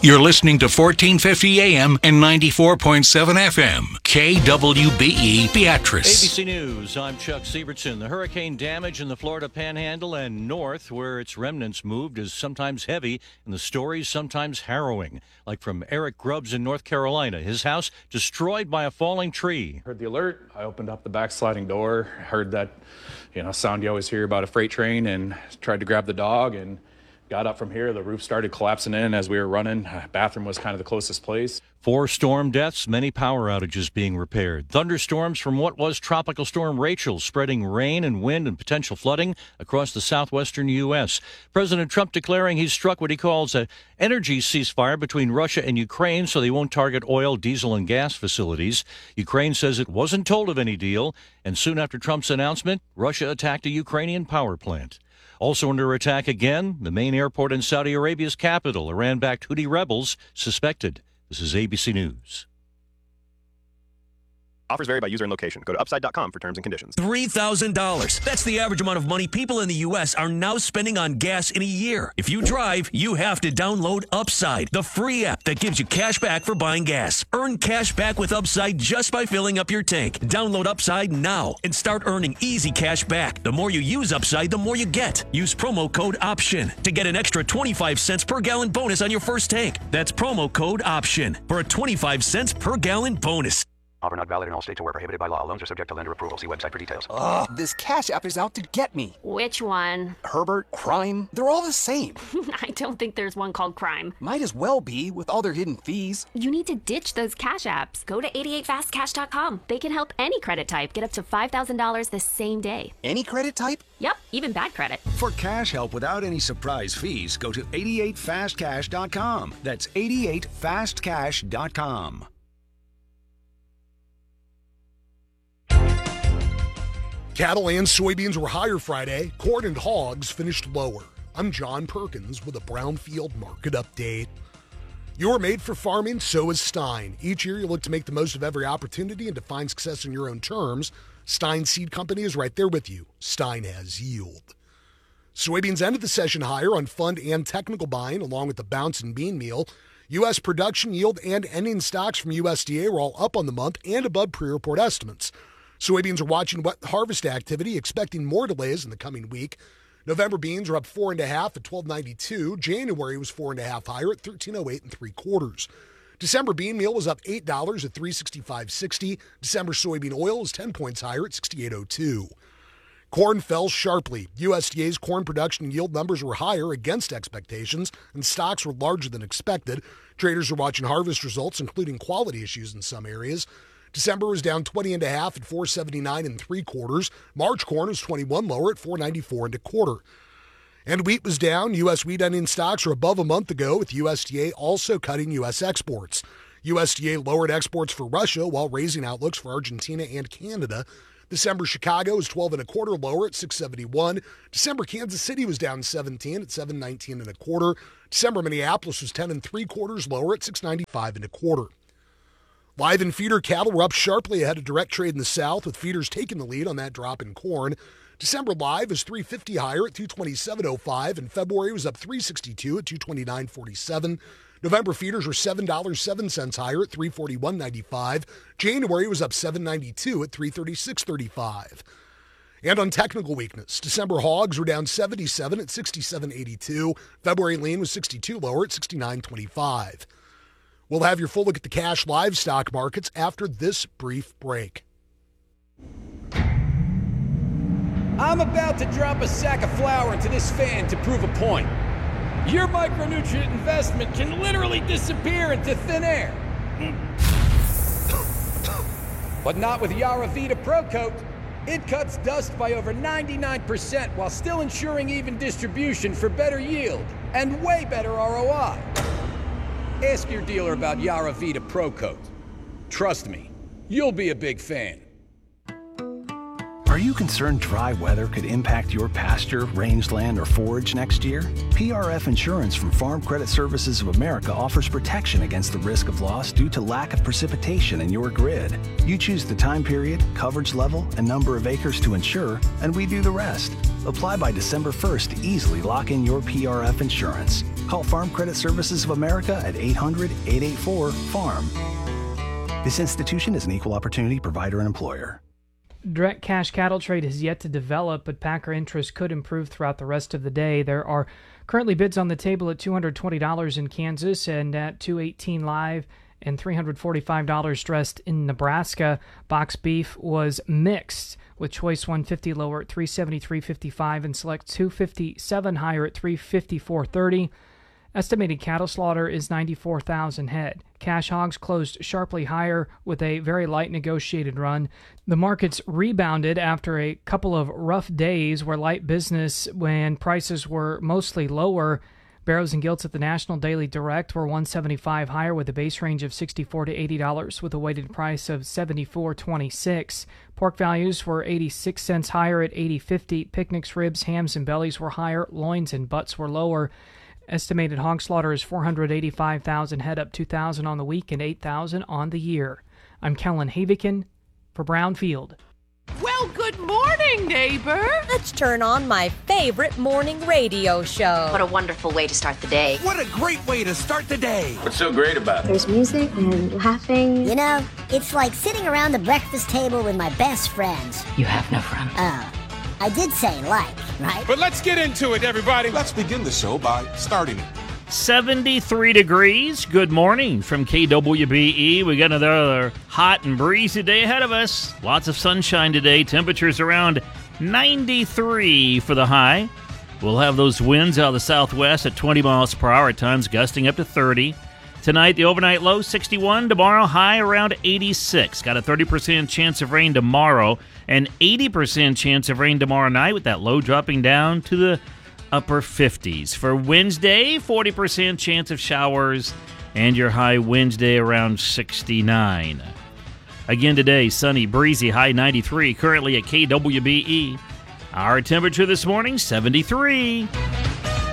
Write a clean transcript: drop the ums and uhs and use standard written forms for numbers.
You're listening to 1450 AM and 94.7 FM. KWBE Beatrice. ABC News, I'm Chuck Sievertson. The hurricane damage in the Florida Panhandle and north, where its remnants moved, is sometimes heavy, and the stories sometimes harrowing. Like from Eric Grubbs in North Carolina. His house destroyed by a falling tree. Heard the alert. I opened up the back sliding door. Heard that, sound you always hear about a freight train, and tried to grab the dog and got up from here. The roof started collapsing in as we were running. Bathroom was kind of the closest place. 4 storm deaths, many power outages being repaired. Thunderstorms from what was Tropical Storm Rachel, spreading rain and wind and potential flooding across the southwestern U.S. President Trump declaring he's struck what he calls an energy ceasefire between Russia and Ukraine so they won't target oil, diesel, and gas facilities. Ukraine says it wasn't told of any deal, and soon after Trump's announcement, Russia attacked a Ukrainian power plant. Also under attack again, the main airport in Saudi Arabia's capital. Iran-backed Houthi rebels suspected. This is ABC News. Offers vary by user and location. Go to upside.com for terms and conditions. $3,000. That's the average amount of money people in the U.S. are now spending on gas in a year. If you drive, you have to download Upside, the free app that gives you cash back for buying gas. Earn cash back with Upside just by filling up your tank. Download Upside now and start earning easy cash back. The more you use Upside, the more you get. Use promo code OPTION to get an extra 25 cents per gallon bonus on your first tank. That's promo code OPTION for a 25 cents per gallon bonus. Offer not valid in all states or where prohibited by law. Loans are subject to lender approval. See website for details. Ugh, this Cash App is out to get me. Which one? Herbert, Crime, they're all the same. I don't think there's one called Crime. Might as well be, with all their hidden fees. You need to ditch those Cash Apps. Go to 88fastcash.com. They can help any credit type get up to $5,000 the same day. Any credit type? Yep, even bad credit. For cash help without any surprise fees, go to 88fastcash.com. That's 88fastcash.com. Cattle and soybeans were higher Friday. Corn and hogs finished lower. I'm John Perkins with a Brownfield Market Update. You're made for farming, so is Stein. Each year you look to make the most of every opportunity and to find success on your own terms. Stein Seed Company is right there with you. Stein has yield. Soybeans ended the session higher on fund and technical buying, along with the bounce in bean meal. U.S. production yield and ending stocks from USDA were all up on the month and above pre-report estimates. Soybeans are watching wet harvest activity, expecting more delays in the coming week. November beans are up 4.5 at $12.92. January was 4.5 higher at $13.08 3/4. December bean meal was up $8 at $365.60. December soybean oil is 10 points higher at $68.02. Corn fell sharply. USDA's corn production yield numbers were higher against expectations, and stocks were larger than expected. Traders are watching harvest results, including quality issues in some areas. December was down 20.5 at $479 3/4. March corn was 21 lower at $494 1/4. And wheat was down. U.S. wheat ending stocks are above a month ago, with USDA also cutting U.S. exports. USDA lowered exports for Russia while raising outlooks for Argentina and Canada. December Chicago was 12 1/4 lower at 671. December Kansas City was down 17 at 719 1/4. December Minneapolis was 10 3/4 lower at 695 1/4. Live and feeder cattle were up sharply ahead of direct trade in the South, with feeders taking the lead on that drop in corn. December live is $3.50 higher at $227.05, and February was up $3.62 at $229.47. November feeders were $7.07 higher at $341.95. January was up $7.92 at $336.35. And on technical weakness, December hogs were down 77 at 67.82. February lean was 62 lower at 69.25. We'll have your full look at the cash livestock markets after this brief break. I'm about to drop a sack of flour into this fan to prove a point. Your micronutrient investment can literally disappear into thin air. But not with Yaravita Pro Coat. It cuts dust by over 99% while still ensuring even distribution for better yield and way better ROI. Ask your dealer about Yaravita Pro Coat. Trust me, you'll be a big fan. Are you concerned dry weather could impact your pasture, rangeland, or forage next year? PRF Insurance from Farm Credit Services of America offers protection against the risk of loss due to lack of precipitation in your grid. You choose the time period, coverage level, and number of acres to insure, and we do the rest. Apply by December 1st to easily lock in your PRF insurance. Call Farm Credit Services of America at 800-884-FARM. This institution is an equal opportunity provider and employer. Direct cash cattle trade has yet to develop, but packer interest could improve throughout the rest of the day. There are currently bids on the table at $220 in Kansas and at $218 live and $345 dressed in Nebraska. Box beef was mixed, with choice 150 lower at $373.55 and select 257 higher at $354.30. Estimated cattle slaughter is 94,000 head. Cash hogs closed sharply higher with a very light negotiated run. The markets rebounded after a couple of rough days where light business when prices were mostly lower. Barrows and Gilts at the National Daily Direct were $175 higher with a base range of $64 to $80 with a weighted price of $74.26. Pork values were 86 cents higher at $80.50. Picnics, ribs, hams, and bellies were higher. Loins and butts were lower. Estimated hog slaughter is 485,000 head, up 2,000 on the week and 8,000 on the year. I'm Kellen Havikin for Brownfield. Well, good morning, neighbor. Let's turn on my favorite morning radio show. What a wonderful way to start the day. What a great way to start the day. What's so great about it? There's music and laughing. You know, it's like sitting around the breakfast table with my best friends. You have no friends. Oh. I did say like, right? But let's get into it, everybody. Let's begin the show by starting it. 73 degrees. Good morning from KWBE. We got another hot and breezy day ahead of us. Lots of sunshine today. Temperatures around 93 for the high. We'll have those winds out of the southwest at 20 miles per hour, at times gusting up to 30. Tonight, the overnight low, 61. Tomorrow, high around 86. Got a 30% chance of rain tomorrow, and 80% chance of rain tomorrow night, with that low dropping down to the upper 50s. For Wednesday, 40% chance of showers, and your high Wednesday around 69. Again today, sunny, breezy, high 93, currently at KWBE. Our temperature this morning, 73.